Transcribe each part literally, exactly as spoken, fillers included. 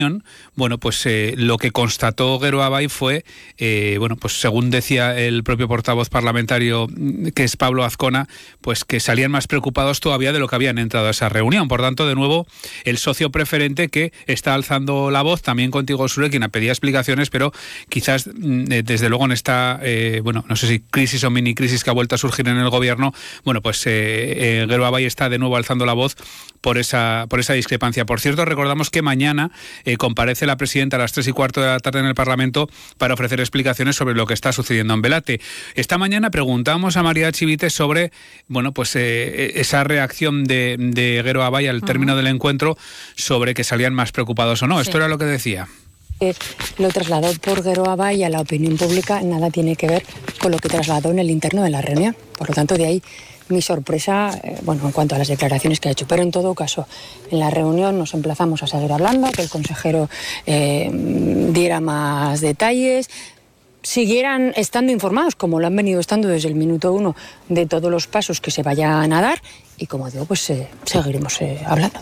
Bueno, pues eh, lo que constató Gero Abay fue, eh, bueno, pues según decía el propio portavoz parlamentario, que es Pablo Azcona, pues que salían más preocupados todavía de lo que habían entrado a esa reunión. Por tanto, de nuevo, el socio preferente que está alzando la voz, también contigo, Sure, quien pedía explicaciones, pero quizás, eh, desde luego, en esta, eh, bueno, no sé si crisis o mini crisis que ha vuelto a surgir en el gobierno, bueno, pues eh, eh, Gero Abay está de nuevo alzando la voz por esa, por esa discrepancia. Por cierto, recordamos que mañana Eh, comparece la presidenta a las tres y cuarto de la tarde en el Parlamento para ofrecer explicaciones sobre lo que está sucediendo en Belate. Esta mañana preguntamos a María Chivite sobre, bueno, pues eh, esa reacción de, de Gero Abay al término uh-huh. del encuentro, sobre que salían más preocupados o no. Sí. Esto era lo que decía. Eh, lo trasladó por Gero Abay a la opinión pública nada tiene que ver con lo que trasladó en el interno de la reunión. Por lo tanto, de ahí mi sorpresa, eh, bueno, en cuanto a las declaraciones que ha hecho. Pero en todo caso, en la reunión nos emplazamos a seguir hablando, que el consejero eh, diera más detalles, siguieran estando informados, como lo han venido estando desde el minuto uno, de todos los pasos que se vayan a dar, y como digo, pues eh, seguiremos eh, hablando.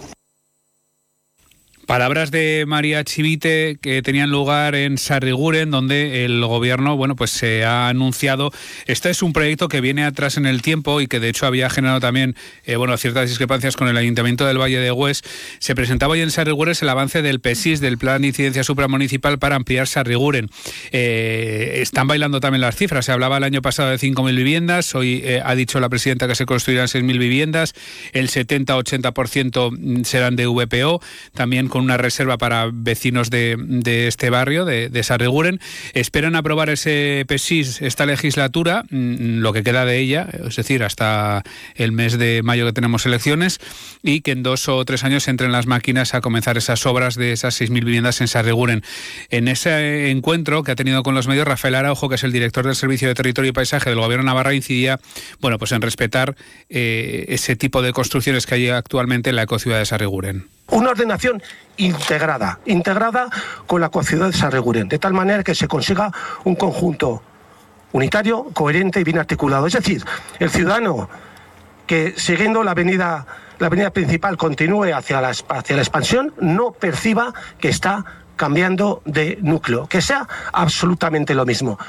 Palabras de María Chivite que tenían lugar en Sarriguren, donde el gobierno, bueno, pues se ha anunciado. Este es un proyecto que viene atrás en el tiempo y que de hecho había generado también, eh, bueno, ciertas discrepancias con el Ayuntamiento del Valle de Hues. Se presentaba hoy en Sarriguren el avance del P E S I S, del Plan de Incidencia Supramunicipal para ampliar Sarriguren. Eh, están bailando también las cifras. Se hablaba el año pasado de cinco mil viviendas. Hoy eh, ha dicho la presidenta que se construirán seis mil viviendas. El setenta a ochenta por ciento serán de V P O. También con una reserva para vecinos de, de este barrio, de, de Sarriguren. Esperan aprobar ese P E S I S esta legislatura, lo que queda de ella, es decir, hasta el mes de mayo que tenemos elecciones, y que en dos o tres años entren las máquinas a comenzar esas obras de esas seis mil viviendas en Sarriguren. En ese encuentro que ha tenido con los medios, Rafael Araujo, que es el director del Servicio de Territorio y Paisaje del Gobierno de Navarra, incidía, bueno, pues en respetar eh, ese tipo de construcciones que hay actualmente en la ecociudad de Sarriguren. Una ordenación integrada, integrada con la ecociudad de Sarriguren, de tal manera que se consiga un conjunto unitario, coherente y bien articulado. Es decir, el ciudadano que siguiendo la avenida, la avenida principal continúe hacia la, hacia la expansión, no perciba que está cambiando de núcleo, que sea absolutamente lo mismo.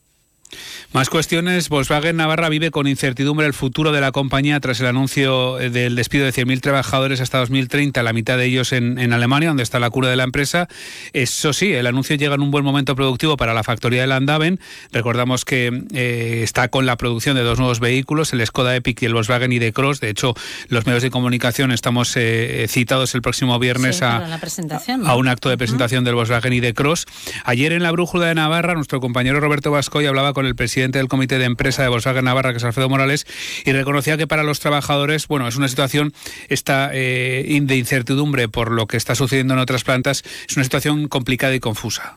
Más cuestiones. Volkswagen Navarra vive con incertidumbre el futuro de la compañía tras el anuncio del despido de cien mil trabajadores hasta dos mil treinta, la mitad de ellos en, en Alemania, donde está la cuna de la empresa. Eso sí, el anuncio llega en un buen momento productivo para la factoría de Landaven. Recordamos que eh, está con la producción de dos nuevos vehículos, el Skoda Epic y el Volkswagen I D Cross. De hecho, los medios de comunicación estamos eh, citados el próximo viernes sí, a, la presentación, ¿no? a un acto de presentación uh-huh. del Volkswagen I D Cross. Ayer en la Brújula de Navarra, nuestro compañero Roberto Bascoy hablaba con el presidente del comité de empresa de Volkswagen Navarra, que es Alfredo Morales, y reconocía que para los trabajadores, bueno, es una situación esta eh, de incertidumbre por lo que está sucediendo en otras plantas, es una situación complicada y confusa.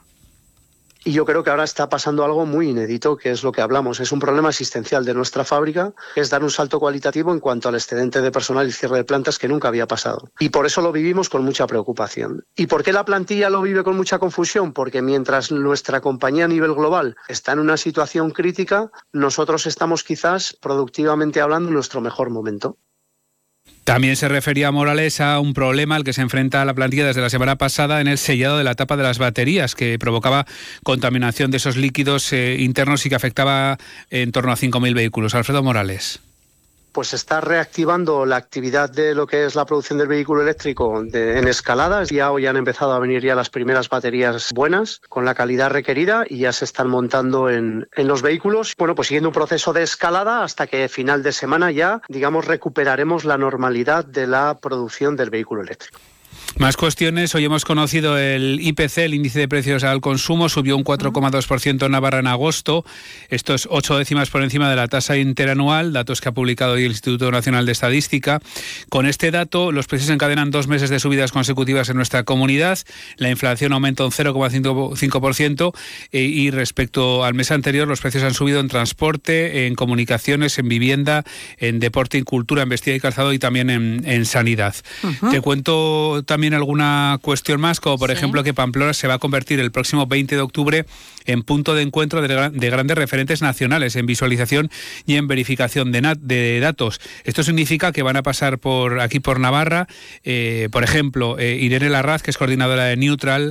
Y yo creo que ahora está pasando algo muy inédito, que es lo que hablamos. Es un problema existencial de nuestra fábrica, que es dar un salto cualitativo en cuanto al excedente de personal y cierre de plantas que nunca había pasado. Y por eso lo vivimos con mucha preocupación. ¿Y por qué la plantilla lo vive con mucha confusión? Porque mientras nuestra compañía a nivel global está en una situación crítica, nosotros estamos quizás, productivamente hablando, en nuestro mejor momento. También se refería Morales a un problema al que se enfrenta la plantilla desde la semana pasada en el sellado de la tapa de las baterías, que provocaba contaminación de esos líquidos eh, internos y que afectaba en torno a cinco mil vehículos. Alfredo Morales. Pues está reactivando la actividad de lo que es la producción del vehículo eléctrico de, en escalada. Ya hoy han empezado a venir ya las primeras baterías buenas, con la calidad requerida, y ya se están montando en, en los vehículos. Bueno, pues siguiendo un proceso de escalada hasta que final de semana ya, digamos, recuperaremos la normalidad de la producción del vehículo eléctrico. Más cuestiones. Hoy hemos conocido el I P C, el índice de precios al consumo, subió un cuatro coma dos por ciento en Navarra en agosto. Esto es ocho décimas por encima de la tasa interanual, datos que ha publicado hoy el Instituto Nacional de Estadística. Con este dato, los precios encadenan dos meses de subidas consecutivas en nuestra comunidad. La inflación aumenta un cero coma cinco por ciento eh, y respecto al mes anterior, los precios han subido en transporte, en comunicaciones, en vivienda, en deporte y cultura, en vestida y calzado y también en, en sanidad. Uh-huh. Te cuento también alguna cuestión más, como por sí. ejemplo que Pamplona se va a convertir el próximo veinte de octubre en punto de encuentro de, de grandes referentes nacionales en visualización y en verificación de, nat, de datos. Esto significa que van a pasar por aquí por Navarra, eh, por ejemplo, eh, Irene Larraz, que es coordinadora de Neutral,